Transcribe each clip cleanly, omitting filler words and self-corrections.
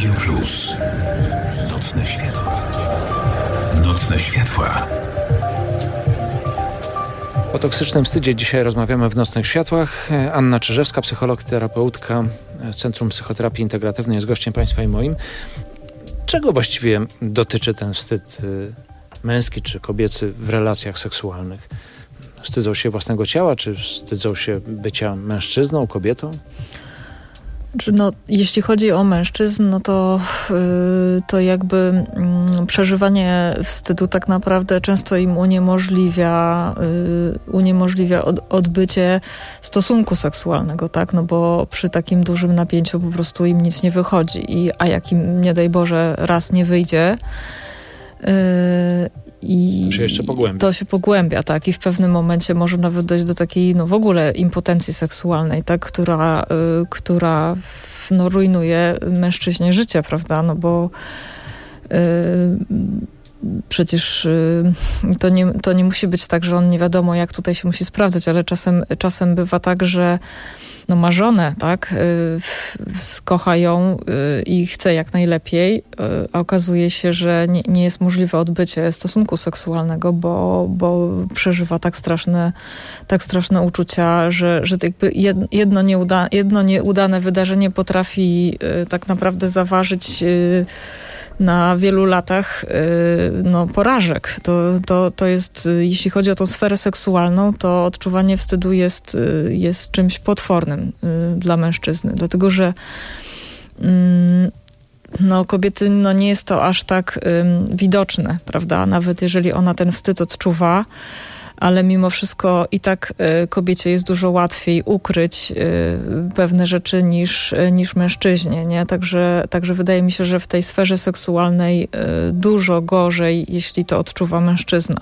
Radio Plus. Nocne światła. Nocne światła. O toksycznym wstydzie dzisiaj rozmawiamy w Nocnych Światłach. Anna Czyżewska, psycholog, terapeutka z Centrum Psychoterapii Integratywnej, jest gościem Państwa i moim. Czego właściwie dotyczy ten wstyd męski czy kobiecy w relacjach seksualnych? Wstydzą się własnego ciała, czy wstydzą się bycia mężczyzną, kobietą? No, jeśli chodzi o mężczyzn, no to jakby przeżywanie wstydu tak naprawdę często im uniemożliwia odbycie stosunku seksualnego, tak? No bo przy takim dużym napięciu po prostu im nic nie wychodzi. A jak im, nie daj Boże, raz nie wyjdzie, i to się pogłębia, tak? I w pewnym momencie może nawet dojść do takiej, w ogóle impotencji seksualnej, tak? Która rujnuje mężczyźnie życie, prawda? No bo przecież to nie musi być tak, że on nie wiadomo jak tutaj się musi sprawdzać, ale czasem bywa tak, że ma żonę, tak? Kocha ją i chce jak najlepiej, a okazuje się, że nie jest możliwe odbycie stosunku seksualnego, bo przeżywa tak straszne uczucia, że jakby jedno nieudane wydarzenie potrafi tak naprawdę zaważyć na wielu latach porażek. To jest, jeśli chodzi o tą sferę seksualną, to odczuwanie wstydu jest czymś potwornym dla mężczyzny, dlatego że kobiety nie jest to aż tak widoczne, prawda? Nawet jeżeli ona ten wstyd odczuwa, ale mimo wszystko i tak kobiecie jest dużo łatwiej ukryć pewne rzeczy niż mężczyźnie, nie? Także wydaje mi się, że w tej sferze seksualnej dużo gorzej, jeśli to odczuwa mężczyzna.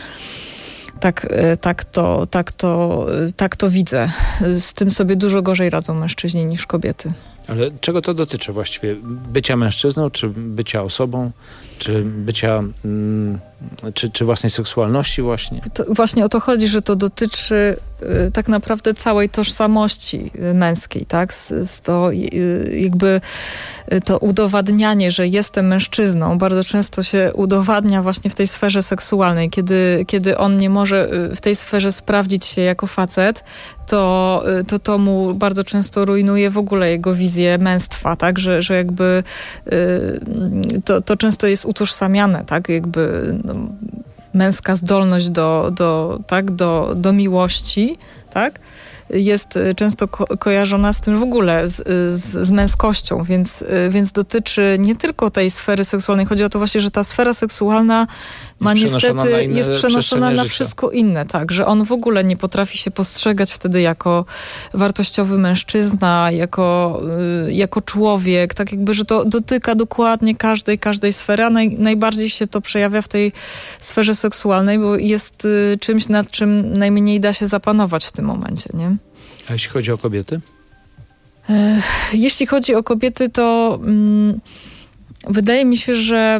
Tak to widzę. Z tym sobie dużo gorzej radzą mężczyźni niż kobiety. Ale czego to dotyczy właściwie? Bycia mężczyzną, czy bycia osobą, czy bycia, czy własnej seksualności właśnie? Właśnie o to chodzi, że to dotyczy tak naprawdę całej tożsamości męskiej, tak? To udowadnianie, że jestem mężczyzną, bardzo często się udowadnia właśnie w tej sferze seksualnej. Kiedy on nie może w tej sferze sprawdzić się jako facet, to mu bardzo często rujnuje w ogóle jego wizję męstwa, tak? Że jakby to często jest utożsamiane, tak? Jakby męska zdolność do miłości, tak? Jest często kojarzona z tym w ogóle, z męskością, więc dotyczy nie tylko tej sfery seksualnej. Chodzi o to właśnie, że ta sfera seksualna jest przenoszona na wszystko inne, tak, że on w ogóle nie potrafi się postrzegać wtedy jako wartościowy mężczyzna, jako człowiek, tak jakby, że to dotyka dokładnie każdej sfery, a najbardziej się to przejawia w tej sferze seksualnej, bo jest czymś, nad czym najmniej da się zapanować w tym momencie, nie? A jeśli chodzi o kobiety? Jeśli chodzi o kobiety, to wydaje mi się, że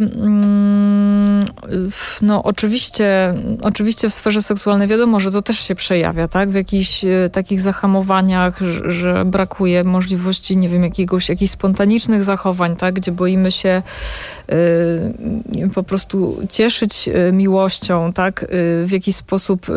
oczywiście w sferze seksualnej wiadomo, że to też się przejawia, tak? W jakichś takich zahamowaniach, że brakuje możliwości, nie wiem, jakichś spontanicznych zachowań, tak? Gdzie boimy się po prostu cieszyć miłością, tak? W jakiś sposób,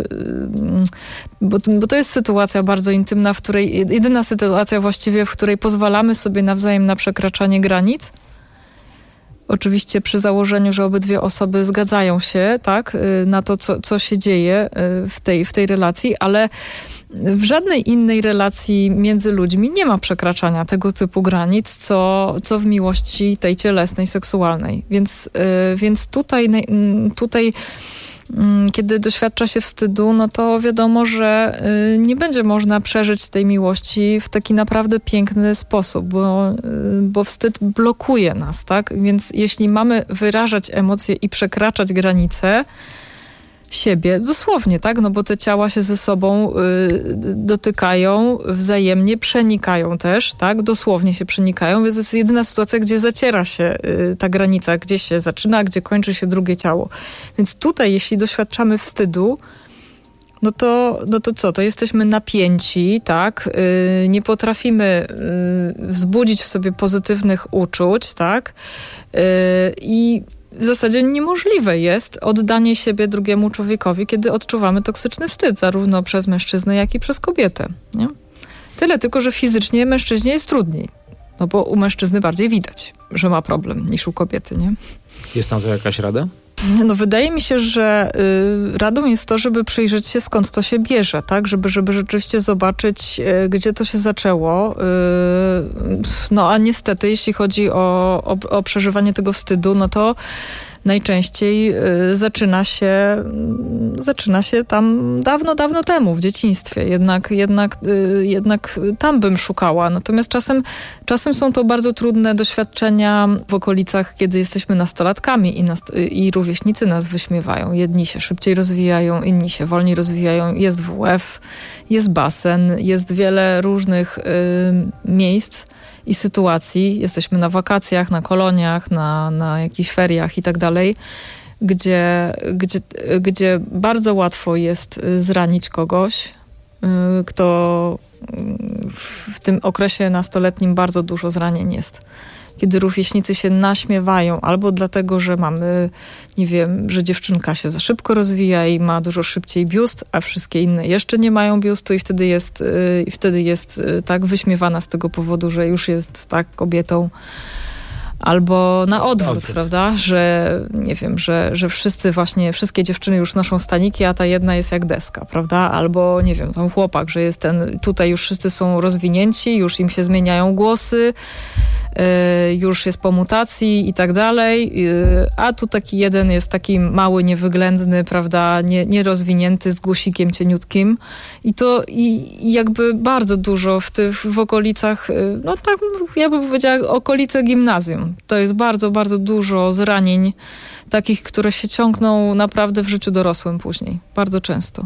bo to jest sytuacja bardzo intymna, jedyna sytuacja właściwie, w której pozwalamy sobie nawzajem na przekraczanie granic. Oczywiście przy założeniu, że obydwie osoby zgadzają się, tak, na to, co się dzieje w tej relacji, ale w żadnej innej relacji między ludźmi nie ma przekraczania tego typu granic, co w miłości tej cielesnej, seksualnej. Więc tutaj kiedy doświadcza się wstydu, no to wiadomo, że nie będzie można przeżyć tej miłości w taki naprawdę piękny sposób, bo wstyd blokuje nas, tak? Więc jeśli mamy wyrażać emocje i przekraczać granice siebie, dosłownie, tak? No bo te ciała się ze sobą dotykają wzajemnie, przenikają też, tak? Dosłownie się przenikają, więc to jest jedyna sytuacja, gdzie zaciera się ta granica, gdzie się zaczyna, a gdzie kończy się drugie ciało. Więc tutaj, jeśli doświadczamy wstydu, no to co? To jesteśmy napięci, tak? Nie potrafimy wzbudzić w sobie pozytywnych uczuć, tak? I w zasadzie niemożliwe jest oddanie siebie drugiemu człowiekowi, kiedy odczuwamy toksyczny wstyd, zarówno przez mężczyznę, jak i przez kobietę. Nie? Tyle tylko, że fizycznie mężczyźnie jest trudniej. No bo u mężczyzny bardziej widać, że ma problem, niż u kobiety, nie? Jest na to jakaś rada? No wydaje mi się, że radą jest to, żeby przyjrzeć się, skąd to się bierze, tak? Żeby rzeczywiście zobaczyć, gdzie to się zaczęło. No a niestety, jeśli chodzi o przeżywanie tego wstydu, no to najczęściej zaczyna się tam dawno temu, w dzieciństwie. Jednak tam bym szukała. Natomiast czasem są to bardzo trudne doświadczenia w okolicach, kiedy jesteśmy nastolatkami i rówieśnicy nas wyśmiewają. Jedni się szybciej rozwijają, inni się wolniej rozwijają. Jest WF, jest basen, jest wiele różnych miejsc i sytuacji. Jesteśmy na wakacjach, na koloniach, na jakichś feriach i tak dalej, gdzie bardzo łatwo jest zranić kogoś, kto w tym okresie nastoletnim bardzo dużo zranień jest. Kiedy rówieśnicy się naśmiewają, albo dlatego, że mamy, nie wiem, że dziewczynka się za szybko rozwija i ma dużo szybciej biust, a wszystkie inne jeszcze nie mają biustu i wtedy jest tak wyśmiewana z tego powodu, że już jest tak kobietą. Albo na odwrót, prawda? Że nie wiem, że wszystkie dziewczyny już noszą staniki, a ta jedna jest jak deska, prawda? Albo nie wiem, tam chłopak, że jest tutaj już wszyscy są rozwinięci, już im się zmieniają głosy, już jest po mutacji i tak dalej, a tu taki jeden jest taki mały, niewyględny, prawda, nierozwinięty, z głosikiem cieniutkim i jakby bardzo dużo w okolicach, no tak ja bym powiedziała, okolice gimnazjum. To jest bardzo, bardzo dużo zranień takich, które się ciągną naprawdę w życiu dorosłym później. Bardzo często.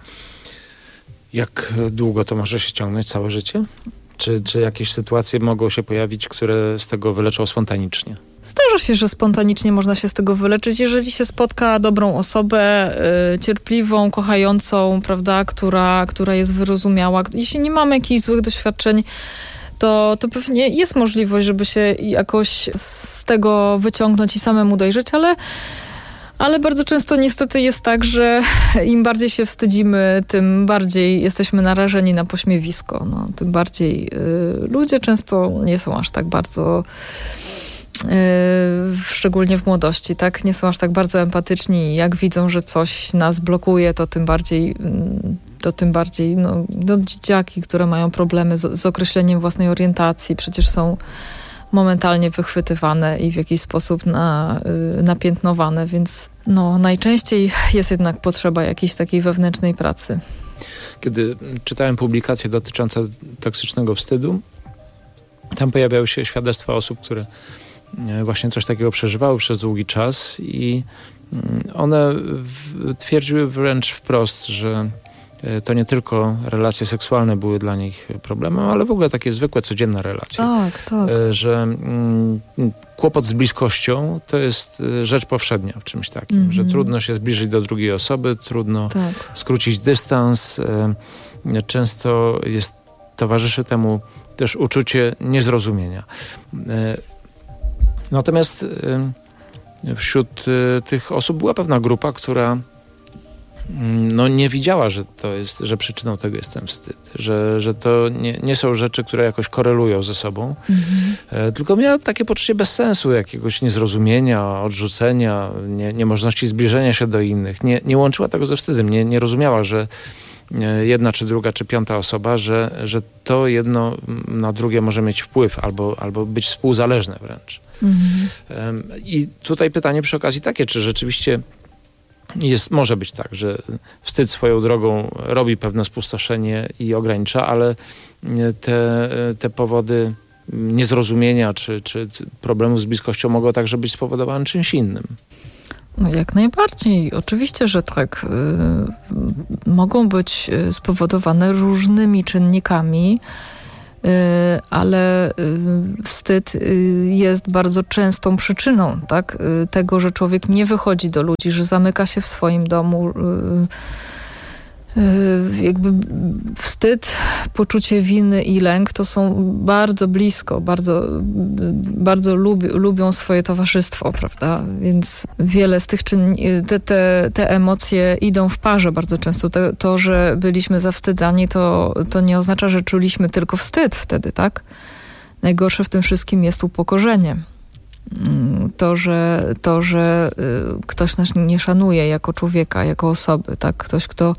Jak długo to może się ciągnąć? Całe życie? Czy jakieś sytuacje mogą się pojawić, które z tego wyleczą spontanicznie? Zdarza się, że spontanicznie można się z tego wyleczyć, jeżeli się spotka dobrą osobę, cierpliwą, kochającą, prawda, która jest wyrozumiała. Jeśli nie mamy jakichś złych doświadczeń, to pewnie jest możliwość, żeby się jakoś z tego wyciągnąć i samemu dojrzeć, ale bardzo często niestety jest tak, że im bardziej się wstydzimy, tym bardziej jesteśmy narażeni na pośmiewisko. No, tym bardziej ludzie często nie są aż tak bardzo, szczególnie w młodości, tak, nie są aż tak bardzo empatyczni. Jak widzą, że coś nas blokuje, to tym bardziej dzieciaki, które mają problemy z określeniem własnej orientacji, przecież są momentalnie wychwytywane i w jakiś sposób napiętnowane, więc najczęściej jest jednak potrzeba jakiejś takiej wewnętrznej pracy. Kiedy czytałem publikacje dotyczące toksycznego wstydu, tam pojawiały się świadectwa osób, które właśnie coś takiego przeżywały przez długi czas i one twierdziły wręcz wprost, że to nie tylko relacje seksualne były dla nich problemem, ale w ogóle takie zwykłe, codzienne relacje. Tak. Że kłopot z bliskością to jest rzecz powszednia w czymś takim, że trudno się zbliżyć do drugiej osoby, trudno skrócić dystans. Często towarzyszy temu też uczucie niezrozumienia. Natomiast wśród tych osób była pewna grupa, która nie widziała, że przyczyną tego jest ten wstyd, że to nie są rzeczy, które jakoś korelują ze sobą, tylko miała takie poczucie bezsensu, jakiegoś niezrozumienia, odrzucenia, niemożności zbliżenia się do innych. Nie łączyła tego ze wstydem, nie rozumiała, że jedna, czy druga, czy piąta osoba, że to jedno na drugie może mieć wpływ albo być współzależne wręcz. I tutaj pytanie przy okazji takie, czy rzeczywiście może być tak, że wstyd swoją drogą robi pewne spustoszenie i ogranicza, ale te powody niezrozumienia czy problemów z bliskością mogą także być spowodowane czymś innym. Jak najbardziej. Oczywiście, że tak. Mogą być spowodowane różnymi czynnikami, ale wstyd jest bardzo częstą przyczyną, tak, tego, że człowiek nie wychodzi do ludzi, że zamyka się w swoim domu, jakby wstyd, poczucie winy i lęk to są bardzo blisko, bardzo lubią swoje towarzystwo, prawda? Więc wiele z tych te emocje idą w parze bardzo często. To, że byliśmy zawstydzani, to nie oznacza, że czuliśmy tylko wstyd wtedy, tak? Najgorsze w tym wszystkim jest upokorzenie. To, że ktoś nas nie szanuje jako człowieka, jako osoby, tak? Ktoś, kto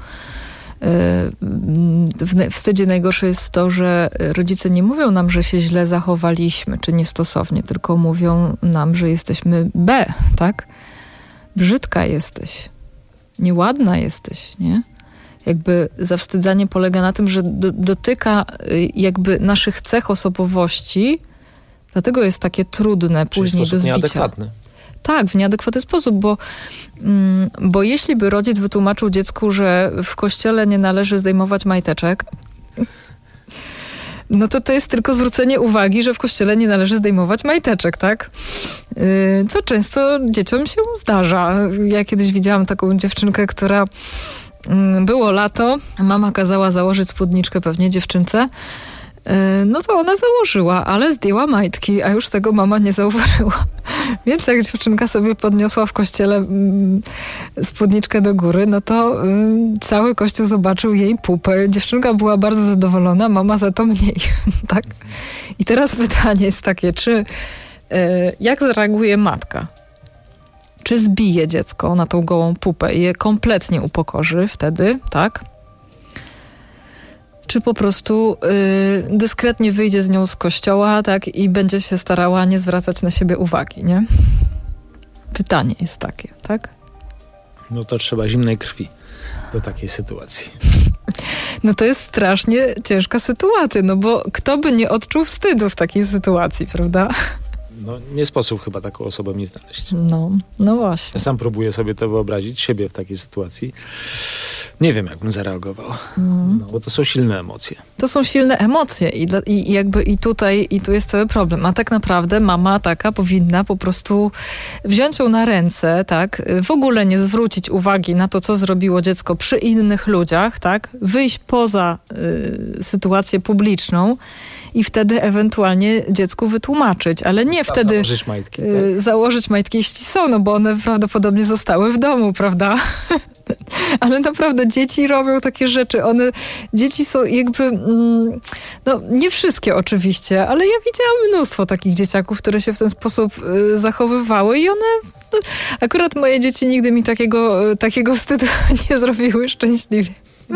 w wstydzie najgorsze jest to, że rodzice nie mówią nam, że się źle zachowaliśmy, czy niestosownie, tylko mówią nam, że jesteśmy B, tak? Brzydka jesteś, nieładna jesteś, nie? Jakby zawstydzanie polega na tym, że dotyka jakby naszych cech osobowości, dlatego jest takie trudne później do zbicia. Nieadekwatny. Tak, w nieadekwatny sposób, bo jeśli by rodzic wytłumaczył dziecku, że w kościele nie należy zdejmować majteczek, no to jest tylko zwrócenie uwagi, że w kościele nie należy zdejmować majteczek, tak? Co często dzieciom się zdarza. Ja kiedyś widziałam taką dziewczynkę, która było lato, mama kazała założyć spódniczkę pewnie dziewczynce. No to ona założyła, ale zdjęła majtki, a już tego mama nie zauważyła. Więc jak dziewczynka sobie podniosła w kościele spódniczkę do góry, no to cały kościół zobaczył jej pupę. Dziewczynka była bardzo zadowolona, mama za to mniej. Tak? I teraz pytanie jest takie, jak zareaguje matka? Czy zbije dziecko na tą gołą pupę i je kompletnie upokorzy wtedy, tak? Czy po prostu dyskretnie wyjdzie z nią z kościoła, tak, i będzie się starała nie zwracać na siebie uwagi, nie? Pytanie jest takie, tak? No to trzeba zimnej krwi do takiej sytuacji. No to jest strasznie ciężka sytuacja, no bo kto by nie odczuł wstydu w takiej sytuacji, prawda? No nie sposób chyba taką osobę mi znaleźć. No właśnie. Ja sam próbuję sobie to wyobrazić, siebie w takiej sytuacji. Nie wiem, jak bym zareagował. No, bo to są silne emocje. To są silne emocje i tu jest cały problem. A tak naprawdę mama taka powinna po prostu wziąć ją na ręce, tak? W ogóle nie zwrócić uwagi na to, co zrobiło dziecko przy innych ludziach, tak? Wyjść poza sytuację publiczną i wtedy ewentualnie dziecku wytłumaczyć, ale nie wtedy założyć majtki, tak? Założyć majtki, jeśli są, no bo one prawdopodobnie zostały w domu, prawda? Ale naprawdę dzieci robią takie rzeczy. Dzieci są jakby, no nie wszystkie oczywiście, ale ja widziałam mnóstwo takich dzieciaków, które się w ten sposób zachowywały i one, akurat moje dzieci nigdy mi takiego wstydu nie zrobiły, szczęśliwie.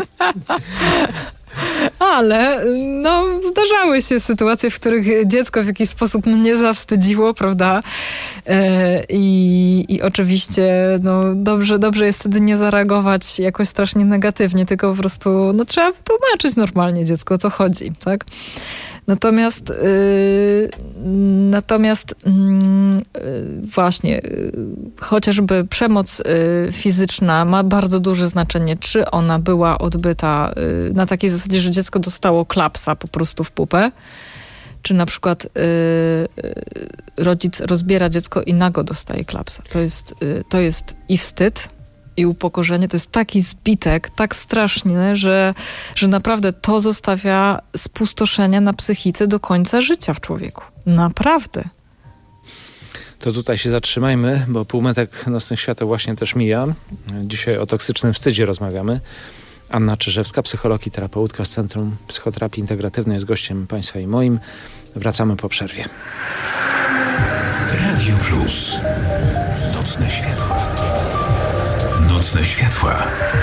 Ale no, zdarzały się sytuacje, w których dziecko w jakiś sposób mnie zawstydziło, prawda? I oczywiście no, dobrze jest wtedy nie zareagować jakoś strasznie negatywnie, tylko po prostu no, trzeba wytłumaczyć normalnie dziecku, o co chodzi, tak? Natomiast właśnie chociażby przemoc fizyczna ma bardzo duże znaczenie, czy ona była odbyta na takiej zasadzie, że dziecko dostało klapsa po prostu w pupę, czy na przykład rodzic rozbiera dziecko i nago dostaje klapsa. To jest i wstyd, i upokorzenie, to jest taki zbitek, tak strasznie, że naprawdę to zostawia spustoszenia na psychice do końca życia w człowieku. Naprawdę. To tutaj się zatrzymajmy, bo półmetek nocnych świateł właśnie też mija. Dzisiaj o toksycznym wstydzie rozmawiamy. Anna Czyżewska, psycholog i terapeutka z Centrum Psychoterapii Integratywnej, jest gościem Państwa i moim. Wracamy po przerwie. Radio Plus. Nocne światła. Nocne światła.